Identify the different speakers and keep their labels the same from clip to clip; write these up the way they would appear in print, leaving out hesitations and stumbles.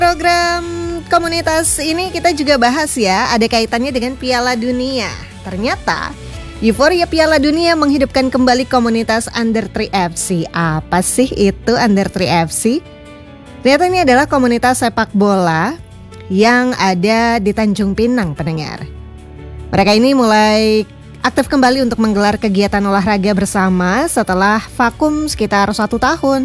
Speaker 1: Program komunitas ini kita juga bahas ya, ada kaitannya dengan Piala Dunia. Ternyata euforia Piala Dunia menghidupkan kembali komunitas Under 3 FC. Apa sih itu Under 3 FC? Ternyata ini adalah komunitas sepak bola yang ada di Tanjung Pinang, pendengar. Mereka ini mulai aktif kembali untuk menggelar kegiatan olahraga bersama setelah vakum sekitar 1 tahun.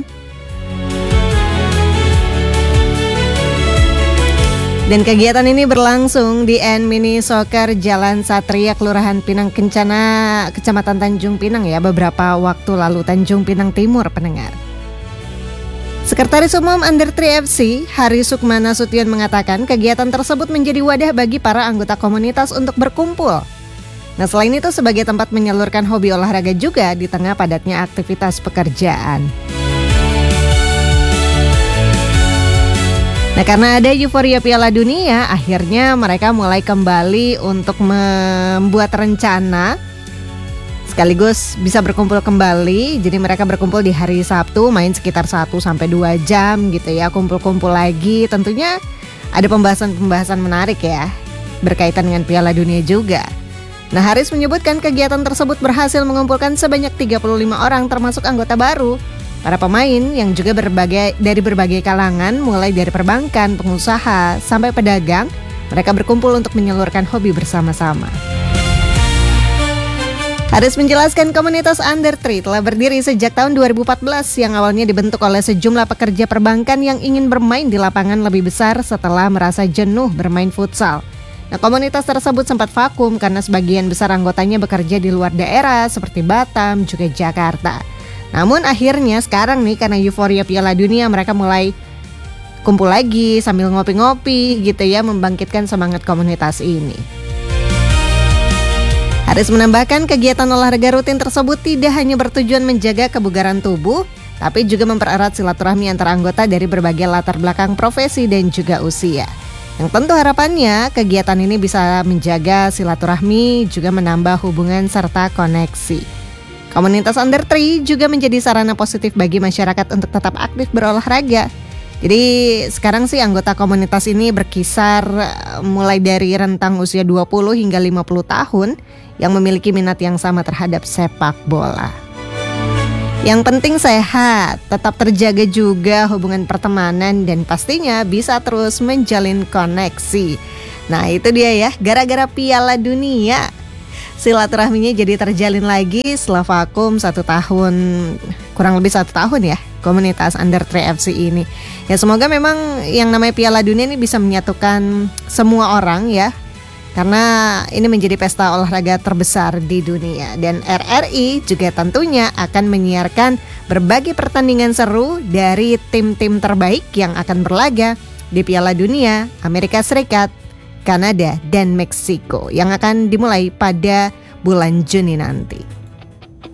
Speaker 1: Dan kegiatan ini berlangsung di Mini Soccer Jalan Satria, Kelurahan Pinang Kencana, Kecamatan Tanjung Pinang ya, beberapa waktu lalu, Tanjung Pinang Timur, pendengar. Sekretaris Umum Under 3 FC, Hari Sukmana Sution mengatakan kegiatan tersebut menjadi wadah bagi para anggota komunitas untuk berkumpul. Nah, selain itu sebagai tempat menyalurkan hobi olahraga juga di tengah padatnya aktivitas pekerjaan. Nah, karena ada euforia Piala Dunia, akhirnya mereka mulai kembali untuk membuat rencana sekaligus bisa berkumpul kembali. Jadi mereka berkumpul di hari Sabtu, main sekitar 1-2 jam gitu ya, kumpul-kumpul lagi. Tentunya ada pembahasan-pembahasan menarik ya, berkaitan dengan Piala Dunia juga. Nah, Haris menyebutkan kegiatan tersebut berhasil mengumpulkan sebanyak 35 orang termasuk anggota baru. Para pemain yang juga dari berbagai kalangan, mulai dari perbankan, pengusaha, sampai pedagang, mereka berkumpul untuk menyalurkan hobi bersama-sama. Haris menjelaskan komunitas Under 3 telah berdiri sejak tahun 2014 yang awalnya dibentuk oleh sejumlah pekerja perbankan yang ingin bermain di lapangan lebih besar setelah merasa jenuh bermain futsal. Nah, komunitas tersebut sempat vakum karena sebagian besar anggotanya bekerja di luar daerah seperti Batam, juga Jakarta. Namun akhirnya sekarang nih, karena euforia Piala Dunia, mereka mulai kumpul lagi sambil ngopi-ngopi gitu ya, membangkitkan semangat komunitas ini. Haris menambahkan kegiatan olahraga rutin tersebut tidak hanya bertujuan menjaga kebugaran tubuh, tapi juga mempererat silaturahmi antara anggota dari berbagai latar belakang profesi dan juga usia. Yang tentu harapannya kegiatan ini bisa menjaga silaturahmi, juga menambah hubungan serta koneksi. Komunitas Under 3 juga menjadi sarana positif bagi masyarakat untuk tetap aktif berolahraga. Jadi sekarang sih anggota komunitas ini berkisar mulai dari rentang usia 20 hingga 50 tahun yang memiliki minat yang sama terhadap sepak bola. Yang penting sehat, tetap terjaga juga hubungan pertemanan dan pastinya bisa terus menjalin koneksi. Nah, itu dia ya, gara-gara Piala Dunia silaturahminya jadi terjalin lagi setelah vakum 1 tahun, kurang lebih 1 tahun ya, komunitas Under 3 FC ini. Ya, semoga memang yang namanya Piala Dunia ini bisa menyatukan semua orang ya, karena ini menjadi pesta olahraga terbesar di dunia. Dan RRI juga tentunya akan menyiarkan berbagai pertandingan seru dari tim-tim terbaik yang akan berlaga di Piala Dunia Amerika Serikat, Kanada, dan Meksiko yang akan dimulai pada bulan Juni nanti.